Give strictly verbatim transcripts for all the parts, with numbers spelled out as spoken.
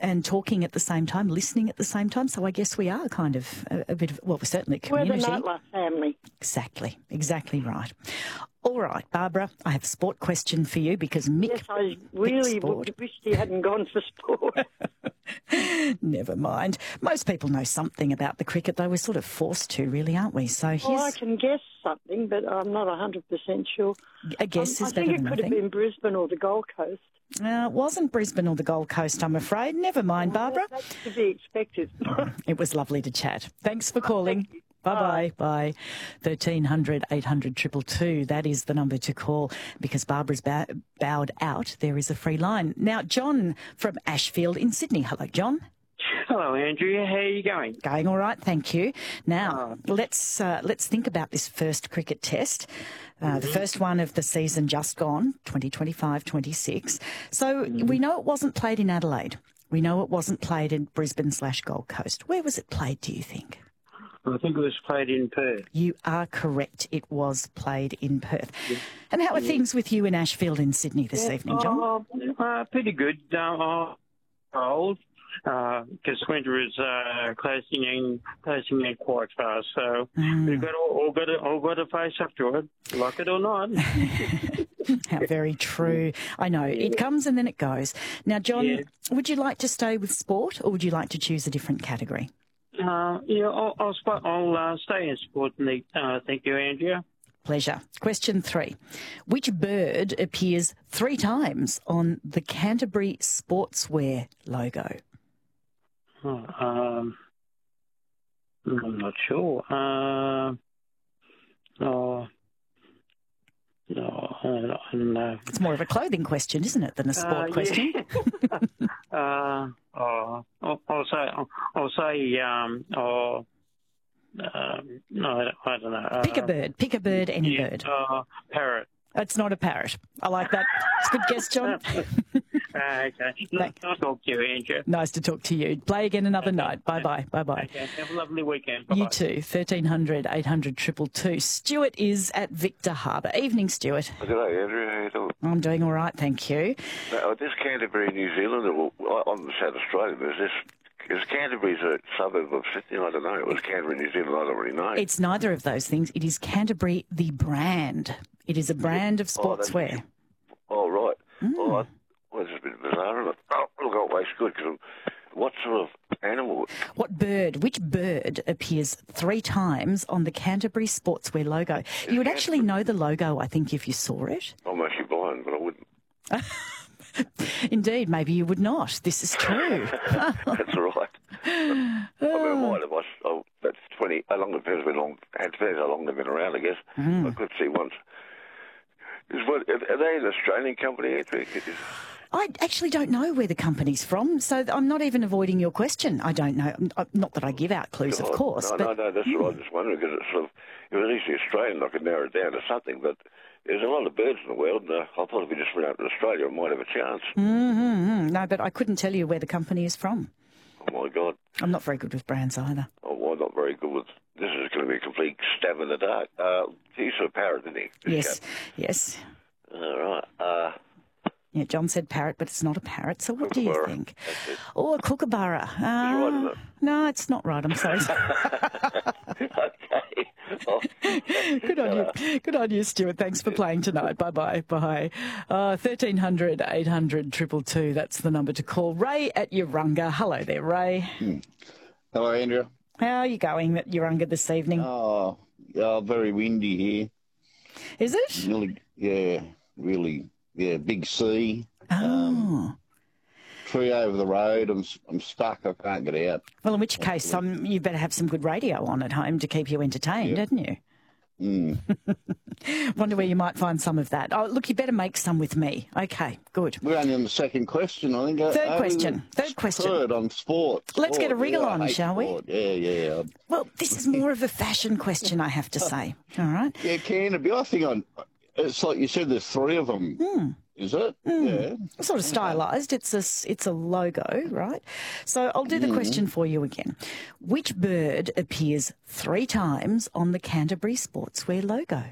and talking at the same time, listening at the same time. So I guess we are kind of a, a bit of, well, we're certainly a community. We're the Nutler family. Exactly, exactly right. All right, Barbara, I have a sport question for you because Mick... Yes, I really wished he hadn't gone for sport. Never mind. Most people know something about the cricket, though. We're sort of forced to, really, aren't we? So here's... Well, I can guess something, but I'm not one hundred percent sure. A guess um, is better than nothing. I think it could have been Brisbane or the Gold Coast. Uh, it wasn't Brisbane or the Gold Coast, I'm afraid. Never mind, Barbara. Well, that's to be expected. It was lovely to chat. Thanks for calling. Thank Bye-bye. Bye. thirteen hundred eight hundred two two two. That is the number to call because Barbara's bow- bowed out. There is a free line. Now, John from Ashfield in Sydney. Hello, John. Hello, Andrea. How are you going? Going all right, thank you. Now, Oh. let's uh, let's think about this first cricket test. Uh, the first one of the season just gone, twenty twenty-five twenty-six. So we know it wasn't played in Adelaide. We know it wasn't played in Brisbane slash Gold Coast. Where was it played, do you think? I think it was played in Perth. You are correct. It was played in Perth. And how are things with you in Ashfield in Sydney this Yeah, evening, John? Uh, uh, pretty good. Uh, uh, cold, because winter is uh, closing in, closing in quite fast. So Mm. we've got to, all got to, all got to face up to it, like it or not. How very true. I know. It comes and then it goes. Now, John, Yeah. would you like to stay with sport or would you like to choose a different category? Uh, yeah, I'll, I'll, sp- I'll uh, stay in sport. Uh, thank you, Andrea. Pleasure. Question three. Which bird appears three times on the Canterbury Sportswear logo? Oh, um, I'm not sure. Uh, oh, no, I don't, I don't know. It's more of a clothing question, isn't it, than a sport Uh, question? yeah. uh, oh, I'll, I'll say, I'll, I'll say, um, oh, um, no, I don't know. Pick a Uh, bird. Pick a bird, any yeah, bird. Uh, parrot. It's not a parrot. I like that. It's a good guess, John. Uh, okay. Nice to talk to you, Andrew. Nice to talk to you. Play again another night. Bye-bye. Bye-bye. Okay. Have a lovely weekend. Bye-bye. You too. thirteen hundred eight hundred two two two. Stuart is at Victor Harbour. Evening, Stuart. Good day, Andrew. How you doing? I'm doing all right, thank you. Now, this Canterbury, New Zealand, or well, I'm South Australia, but is this is Canterbury's a suburb of Sydney? I don't know. It was Canterbury, New Zealand. I don't really know. It's neither of those things. It is Canterbury, the brand. It is a brand of Oh, that's- sportswear. Oh, right. Mm. Well, I, well, this is a bit bizarre, isn't it? Oh, look, oh, it's good, because what sort of animal? What bird, which bird appears three times on the Canterbury Sportswear logo? You would actually know the logo, I think, if you saw it. I'm actually blind, but I wouldn't. Indeed, maybe you would not. This is true. That's all right. I mean, I might have. I, oh, that's twenty. How long the birds been long? It depends how long they've been around, I guess. Mm. I could see once. Is what, are they an Australian company, Andrew? I actually don't know where the company's from, so I'm not even avoiding your question. I don't know. Not that I give out clues, of God. course. No, but, no, no, that's what I was just wondering, because it's sort of, if it was at least Australian, I could narrow it down to something, but there's a lot of birds in the world, and uh, I thought if we just went out to Australia, I might have a chance. Mm-hmm. No, but I couldn't tell you where the company is from. Oh, my God. I'm not very good with brands either. Oh, well, not very good with... This is going to be a complete stab in the dark. Uh, he saw a parrot, didn't he? This Yes, chap? yes. All right. Uh, Yeah, John said parrot, but it's not a parrot. So what do you Kookaburra. think? That's it. Oh, a kookaburra. Uh, right, isn't it? No, it's not right. I'm sorry. okay. Oh, Good on you. Good on you, Stuart. Thanks for playing tonight. Bye-bye. Bye. Uh, thirteen hundred eight hundred two two two. That's the number to call. Ray at Urunga. Hello there, Ray. Hello, Andrea. How are you going at Urunga this evening? Oh, yeah, very windy here. Is it? Really, yeah, really, yeah, big sea. Oh. Tree over the road. I'm I'm stuck. I can't get out. Well, in which case, um, you better have some good radio on at home to keep you entertained, Yeah. hadn't you? Mm. Wonder where you might find some of that. Oh, look, you better make some with me. Okay, good. We're only on the second question, I think. Third Uh, question. Third question. Third on sport. Let's get a Sport. wriggle Yeah, I on, hate shall we? sport. Yeah, yeah. Well, this is more of a fashion question, I have to say. All right. Yeah, Canterbury. I think on. It's like you said. There's three of them. Mm. Is it? Yeah. Sort of stylised. It's a, it's a logo, right? So I'll do the question for you again. Which bird appears three times on the Canterbury Sportswear logo?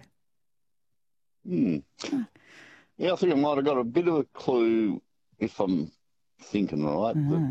Hmm. Yeah, I think I might have got a bit of a clue if I'm thinking right. Mm. But